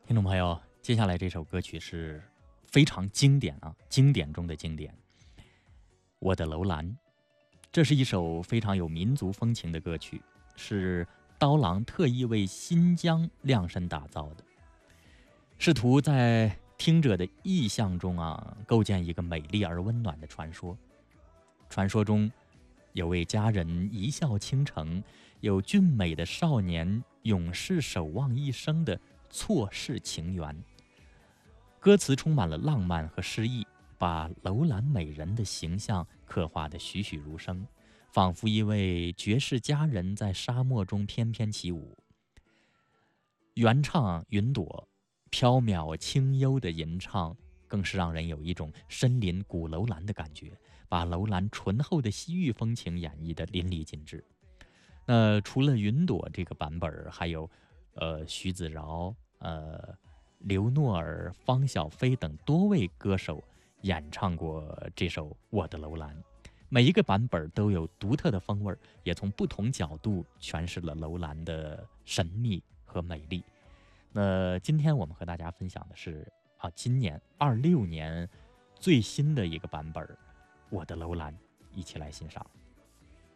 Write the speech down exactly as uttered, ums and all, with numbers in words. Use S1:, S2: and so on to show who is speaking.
S1: 听众朋友，接下来这首歌曲是非常经典啊，经典中的经典，《我的楼兰》。这是一首非常有民族风情的歌曲，是刀郎特意为新疆量身打造的，试图在听者的意象中啊，构建一个美丽而温暖的传说。传说中有位佳人一笑倾城，有俊美的少年永世守望一生的错世情缘。歌词充满了浪漫和诗意，把楼兰美人的形象刻画得栩栩如生，仿佛一位绝世佳人在沙漠中翩翩起舞。原唱云朵飘渺清幽的吟唱，更是让人有一种身临古楼兰的感觉，把楼兰醇厚的西域风情演绎得淋漓尽致。那除了云朵这个版本，还有呃徐子饶、呃刘诺儿、方小飞等多位歌手演唱过这首《我的楼兰》，每一个版本都有独特的风味，也从不同角度诠释了楼兰的神秘和美丽。那今天我们和大家分享的是啊，今年二六年最新的一个版本《我的楼兰》，一起来欣赏。